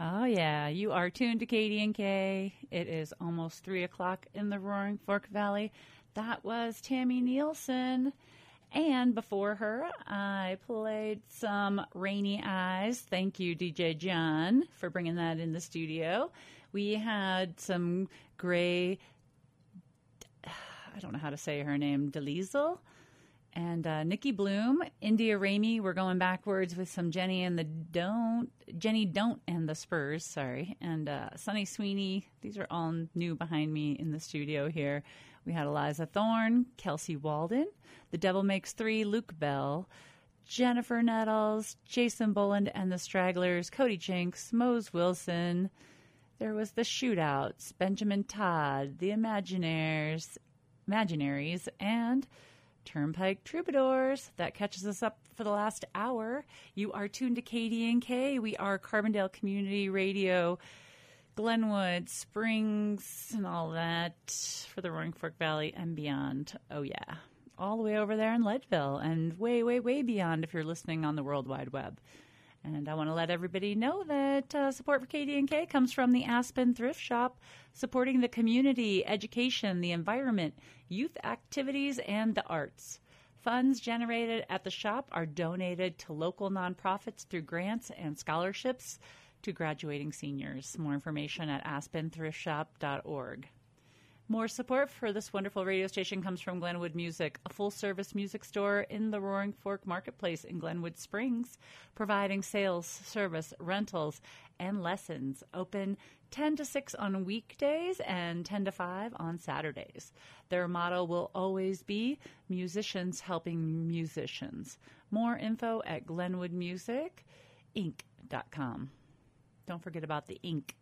Oh, yeah. You are tuned to KDNK. It is almost 3 o'clock in the Roaring Fork Valley. That was Tammy Nielsen. And before her, I played some Rainy Eyes. Thank you, DJ John, for bringing that in the studio. We had some Gray, I don't know how to say her name, Delizel. And Nikki Bloom, India Ramey. We're going backwards with some Jenny Don't and the Spurs, sorry. And Sunny Sweeney. These are all new behind me in the studio here. We had Eliza Thorne, Kelsey Walden, The Devil Makes Three, Luke Bell, Jennifer Nettles, Jason Boland and the Stragglers, Cody Jinks, Mose Wilson. There was the Shootouts, Benjamin Todd, the Imaginaries, and Turnpike Troubadours. That catches us up for the last hour. You are tuned to KDNK. We are Carbondale Community Radio, Glenwood, Springs, and all that for the Roaring Fork Valley and beyond. Oh, yeah. All the way over there in Leadville and way, way, way beyond if you're listening on the World Wide Web. And I want to let everybody know that support for KDNK comes from the Aspen Thrift Shop, supporting the community, education, the environment, youth activities, and the arts. Funds generated at the shop are donated to local nonprofits through grants and scholarships to graduating seniors. More information at aspenthriftshop.org. More support for this wonderful radio station comes from Glenwood Music, a full-service music store in the Roaring Fork Marketplace in Glenwood Springs, providing sales, service, rentals, and lessons. Open 10 to 6 on weekdays and 10 to 5 on Saturdays. Their motto will always be musicians helping musicians. More info at glenwoodmusicinc.com. Don't forget about the Inc.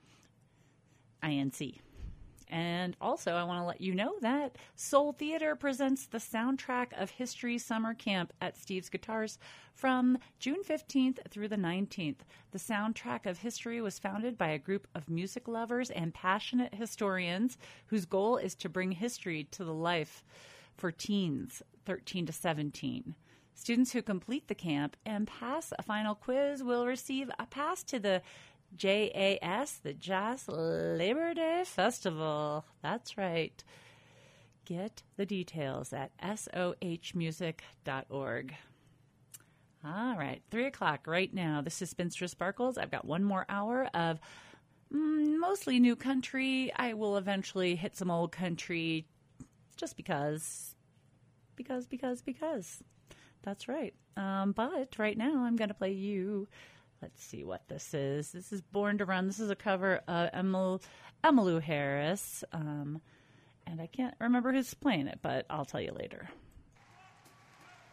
INC. And also, I want to let you know that Soul Theater presents the Soundtrack of History Summer Camp at Steve's Guitars from June 15th through the 19th. The Soundtrack of History was founded by a group of music lovers and passionate historians whose goal is to bring history to the life for teens 13 to 17. Students who complete the camp and pass a final quiz will receive a pass to the JAS, the Jazz Labor Day Festival. That's right. Get the details at sohmusic.org. All right, 3 o'clock right now. This is Spinster Sparkles. I've got one more hour of mostly new country. I will eventually hit some old country just because. That's right. But right now I'm going to play you. Let's see what this is. This is Born to Run. This is a cover of Emmylou Harris. And I can't remember who's playing it, but I'll tell you later.